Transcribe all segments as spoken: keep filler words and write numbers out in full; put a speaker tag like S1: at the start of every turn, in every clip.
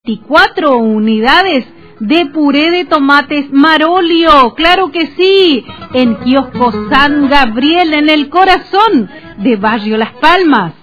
S1: veinticuatro unidades de puré de tomates Marolio, claro que sí, en Kiosco San Gabriel, en el corazón de Barrio Las Palmas.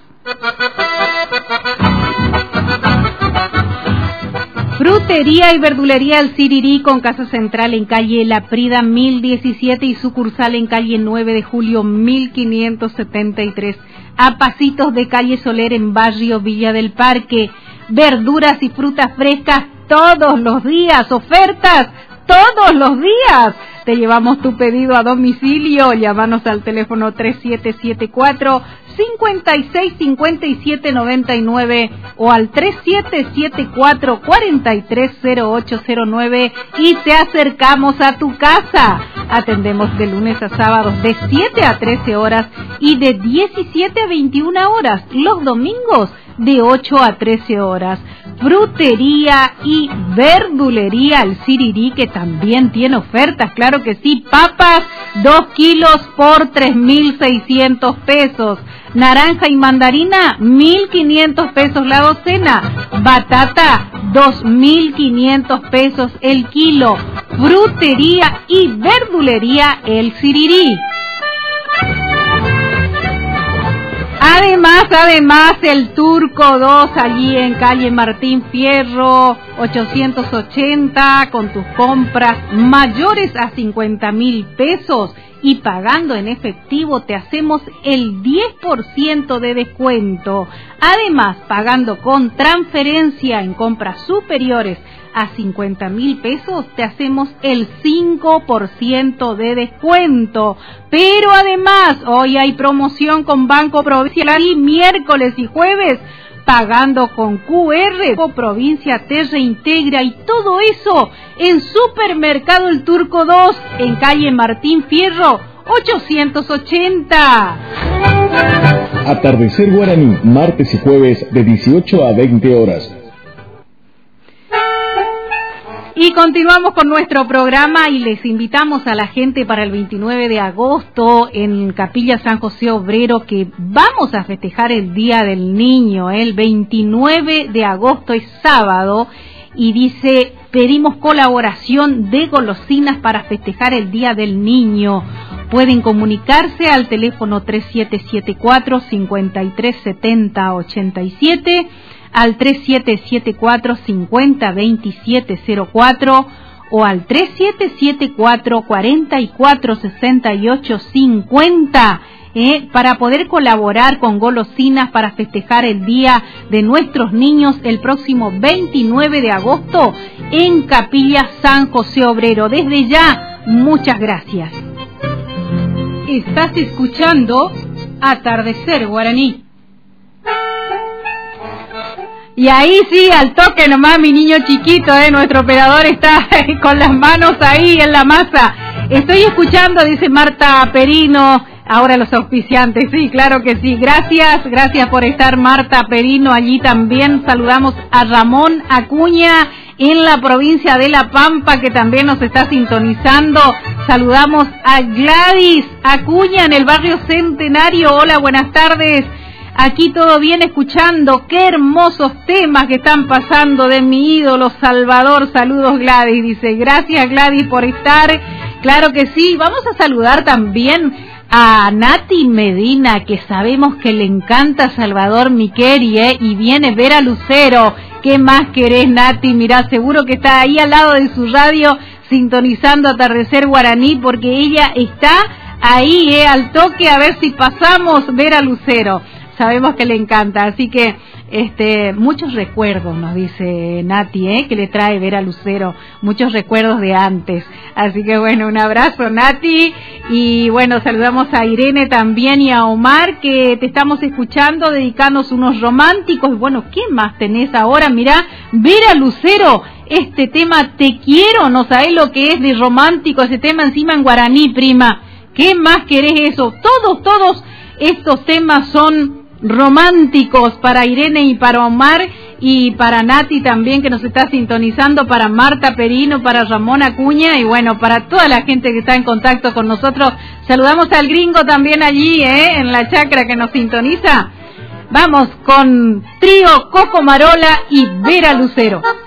S1: Frutería y verdulería El Sirirí, con casa central en calle La Prida mil diecisiete y sucursal en calle nueve de julio mil quinientos setenta y tres, a pasitos de calle Soler en barrio Villa del Parque. Verduras y frutas frescas todos los días, ofertas todos los días. Te llevamos tu pedido a domicilio, llámanos al teléfono tres siete siete cuatro, cinco seis cinco siete nueve nueve o al tres siete siete cuatro, cuatro tres cero ocho cero nueve y te acercamos a tu casa. Atendemos de lunes a sábados de siete a trece horas y de diecisiete a veintiuna horas, los domingos de ocho a trece horas. Frutería y verdulería El Sirirí, que también tiene ofertas, claro que sí. Papas, dos kilos por tres mil seiscientos pesos. Naranja y mandarina, mil quinientos pesos la docena. Batata, dos mil quinientos pesos el kilo. Frutería y verdulería El Sirirí. Además, además, el Turco dos, allí en calle Martín Fierro, ochocientos ochenta, con tus compras mayores a cincuenta mil pesos y pagando en efectivo te hacemos el diez por ciento de descuento. Además, pagando con transferencia en compras superiores a cincuenta mil pesos, te hacemos el cinco por ciento de descuento. Pero además, hoy hay promoción con Banco Provincial y miércoles y jueves, pagando con Q R, Provincia te reintegra, y todo eso en Supermercado El Turco dos, en calle Martín Fierro, ochocientos ochenta.
S2: Atardecer Guaraní, martes y jueves de dieciocho a veinte horas.
S1: Y continuamos con nuestro programa y les invitamos a la gente para el veintinueve de agosto en Capilla San José Obrero, que vamos a festejar el Día del Niño. El veintinueve de agosto es sábado y dice: pedimos colaboración de golosinas para festejar el Día del Niño. Pueden comunicarse al teléfono tres siete siete cuatro, cinco tres siete cero, ocho siete, al tres siete siete cuatro, cinco cero, dos siete cero cuatro o al tres siete siete cuatro, cuatro cuatro seis ocho cinco cero, eh, para poder colaborar con golosinas para festejar el Día de Nuestros Niños el próximo veintinueve de agosto en Capilla San José Obrero. Desde ya, muchas gracias. Estás escuchando Atardecer Guaraní. Y ahí sí, al toque nomás, mi niño chiquito, eh, nuestro operador está con las manos ahí en la masa. Estoy escuchando, dice Marta Perino, ahora los auspiciantes, sí, claro que sí. Gracias, gracias por estar, Marta Perino, allí también. Saludamos a Ramón Acuña en la provincia de La Pampa, que también nos está sintonizando. Saludamos a Gladys Acuña en el barrio Centenario. Hola, buenas tardes. Aquí todo bien escuchando, qué hermosos temas que están pasando de mi ídolo Salvador. Saludos, Gladys, dice. Gracias, Gladys, por estar. Claro que sí. Vamos a saludar también a Nati Medina, que sabemos que le encanta Salvador Miqueri, ¿eh? Y viene Vera Lucero. ¿Qué más querés, Nati? Mirá, seguro que está ahí al lado de su radio sintonizando Atardecer Guaraní, porque ella está ahí, ¿eh? Al toque, a ver si pasamos Vera Lucero. Sabemos que le encanta, así que este muchos recuerdos, nos dice Nati, ¿eh? Que le trae Vera Lucero, muchos recuerdos de antes. Así que bueno, un abrazo, Nati, y bueno, saludamos a Irene también y a Omar, que te estamos escuchando, dedicanos unos románticos. Bueno, ¿qué más tenés ahora? Mirá, Vera Lucero, este tema Te Quiero, no sabés lo que es de romántico ese tema, encima en guaraní, prima. ¿Qué más querés eso? Todos, todos estos temas son románticos para Irene y para Omar, y para Nati también, que nos está sintonizando, para Marta Perino, para Ramón Acuña, y bueno, para toda la gente que está en contacto con nosotros. Saludamos al gringo también allí, ¿eh? En la chacra, que nos sintoniza. Vamos con Trío Coco Marola y Vera Lucero.